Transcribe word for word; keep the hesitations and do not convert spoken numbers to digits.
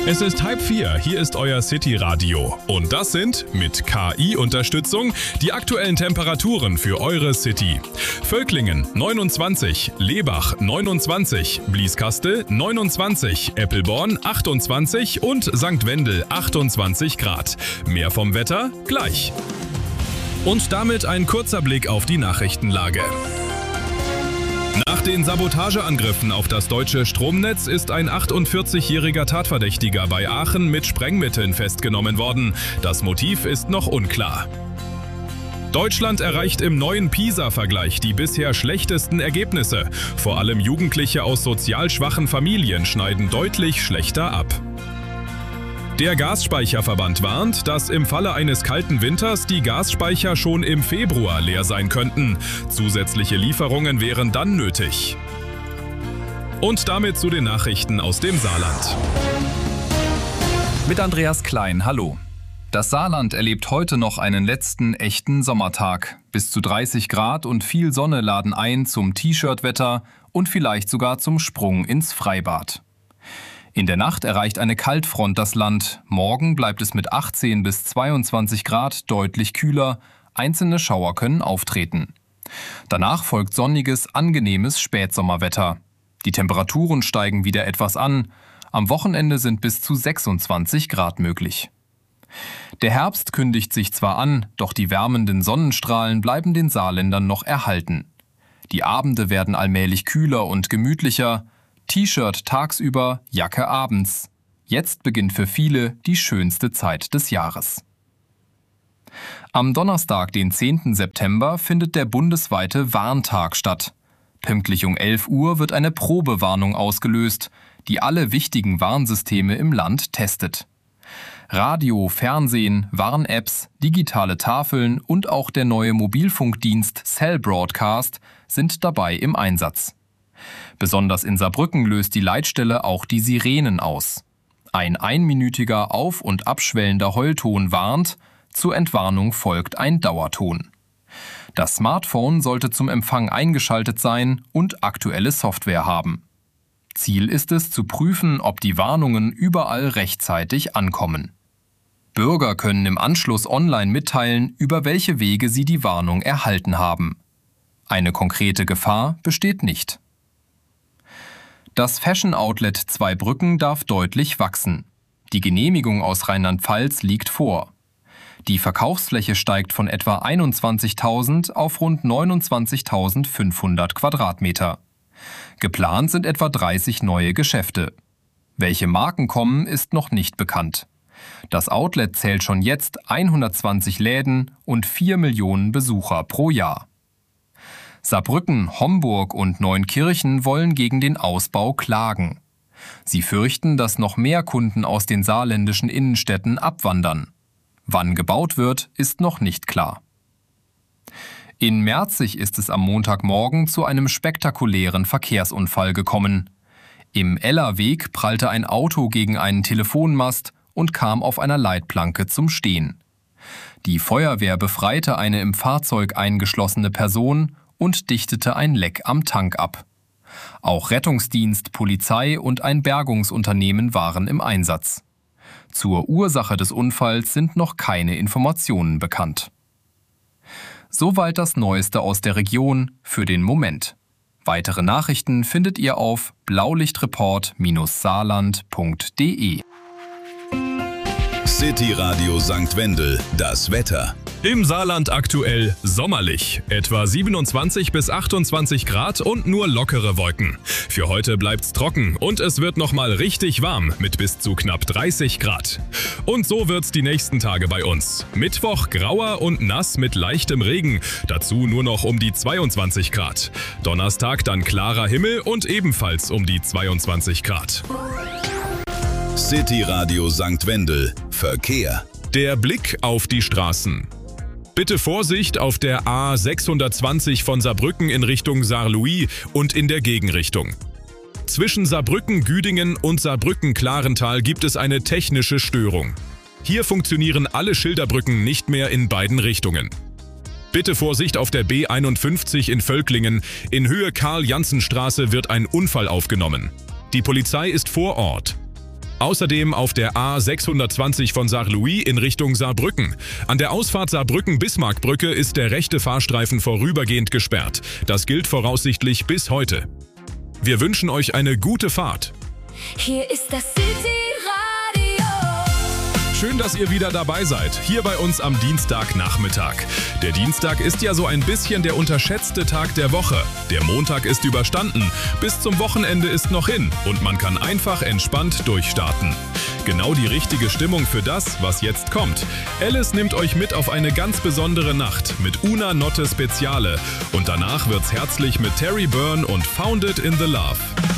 Es ist halb vier, hier ist euer City-Radio. Und das sind, mit K I-Unterstützung, die aktuellen Temperaturen für eure City. Völklingen neunundzwanzig, Lebach neunundzwanzig, Blieskastel neunundzwanzig, Eppelborn achtundzwanzig und Sankt Wendel achtundzwanzig Grad. Mehr vom Wetter gleich. Und damit ein kurzer Blick auf die Nachrichtenlage. Nach den Sabotageangriffen auf das deutsche Stromnetz ist ein achtundvierzigjähriger Tatverdächtiger bei Aachen mit Sprengmitteln festgenommen worden. Das Motiv ist noch unklar. Deutschland erreicht im neuen PISA-Vergleich die bisher schlechtesten Ergebnisse. Vor allem Jugendliche aus sozial schwachen Familien schneiden deutlich schlechter ab. Der Gasspeicherverband warnt, dass im Falle eines kalten Winters die Gasspeicher schon im Februar leer sein könnten. Zusätzliche Lieferungen wären dann nötig. Und damit zu den Nachrichten aus dem Saarland. Mit Andreas Klein, hallo. Das Saarland erlebt heute noch einen letzten echten Sommertag. Bis zu dreißig Grad und viel Sonne laden ein zum T-Shirt-Wetter und vielleicht sogar zum Sprung ins Freibad. In der Nacht erreicht eine Kaltfront das Land. Morgen bleibt es mit achtzehn bis zweiundzwanzig Grad deutlich kühler. Einzelne Schauer können auftreten. Danach folgt sonniges, angenehmes Spätsommerwetter. Die Temperaturen steigen wieder etwas an. Am Wochenende sind bis zu sechsundzwanzig Grad möglich. Der Herbst kündigt sich zwar an, doch die wärmenden Sonnenstrahlen bleiben den Saarländern noch erhalten. Die Abende werden allmählich kühler und gemütlicher. T-Shirt tagsüber, Jacke abends. Jetzt beginnt für viele die schönste Zeit des Jahres. Am Donnerstag, den zehnten September, findet der bundesweite Warntag statt. Pünktlich um elf Uhr wird eine Probewarnung ausgelöst, die alle wichtigen Warnsysteme im Land testet. Radio, Fernsehen, Warn-Apps, digitale Tafeln und auch der neue Mobilfunkdienst Cell Broadcast sind dabei im Einsatz. Besonders in Saarbrücken löst die Leitstelle auch die Sirenen aus. Ein einminütiger auf- und abschwellender Heulton warnt, zur Entwarnung folgt ein Dauerton. Das Smartphone sollte zum Empfang eingeschaltet sein und aktuelle Software haben. Ziel ist es, zu prüfen, ob die Warnungen überall rechtzeitig ankommen. Bürger können im Anschluss online mitteilen, über welche Wege sie die Warnung erhalten haben. Eine konkrete Gefahr besteht nicht. Das Fashion-Outlet Zweibrücken darf deutlich wachsen. Die Genehmigung aus Rheinland-Pfalz liegt vor. Die Verkaufsfläche steigt von etwa einundzwanzigtausend auf rund neunundzwanzigtausendfünfhundert Quadratmeter. Geplant sind etwa dreißig neue Geschäfte. Welche Marken kommen, ist noch nicht bekannt. Das Outlet zählt schon jetzt hundertzwanzig Läden und vier Millionen Besucher pro Jahr. Saarbrücken, Homburg und Neunkirchen wollen gegen den Ausbau klagen. Sie fürchten, dass noch mehr Kunden aus den saarländischen Innenstädten abwandern. Wann gebaut wird, ist noch nicht klar. In Merzig ist es am Montagmorgen zu einem spektakulären Verkehrsunfall gekommen. Im Ellerweg prallte ein Auto gegen einen Telefonmast und kam auf einer Leitplanke zum Stehen. Die Feuerwehr befreite eine im Fahrzeug eingeschlossene Person und dichtete ein Leck am Tank ab. Auch Rettungsdienst, Polizei und ein Bergungsunternehmen waren im Einsatz. Zur Ursache des Unfalls sind noch keine Informationen bekannt. Soweit das Neueste aus der Region für den Moment. Weitere Nachrichten findet ihr auf blaulichtreport saarland punkt de. City Radio Sankt Wendel, das Wetter. Im Saarland aktuell sommerlich. Etwa siebenundzwanzig bis achtundzwanzig Grad und nur lockere Wolken. Für heute bleibt's trocken und es wird nochmal richtig warm mit bis zu knapp dreißig Grad. Und so wird's die nächsten Tage bei uns. Mittwoch grauer und nass mit leichtem Regen. Dazu nur noch um die zweiundzwanzig Grad. Donnerstag dann klarer Himmel und ebenfalls um die zweiundzwanzig Grad. City Radio Sankt Wendel. Verkehr. Der Blick auf die Straßen. Bitte Vorsicht auf der A sechshundertzwanzig von Saarbrücken in Richtung Saarlouis und in der Gegenrichtung. Zwischen Saarbrücken-Güdingen und Saarbrücken-Klarental gibt es eine technische Störung. Hier funktionieren alle Schilderbrücken nicht mehr in beiden Richtungen. Bitte Vorsicht auf der B einundfünfzig in Völklingen. In Höhe Karl-Janssen-Straße wird ein Unfall aufgenommen. Die Polizei ist vor Ort. Außerdem auf der A sechshundertzwanzig von Saarlouis in Richtung Saarbrücken. An der Ausfahrt Saarbrücken-Bismarckbrücke ist der rechte Fahrstreifen vorübergehend gesperrt. Das gilt voraussichtlich bis heute. Wir wünschen euch eine gute Fahrt. Hier ist das City-Radio. Schön, dass ihr wieder dabei seid, hier bei uns am Dienstagnachmittag. Der Dienstag ist ja so ein bisschen der unterschätzte Tag der Woche. Der Montag ist überstanden, bis zum Wochenende ist noch hin und man kann einfach entspannt durchstarten. Genau die richtige Stimmung für das, was jetzt kommt. Alice nimmt euch mit auf eine ganz besondere Nacht mit Una Notte Speziale und danach wird's herzlich mit Terry Byrne und Founded in the Love.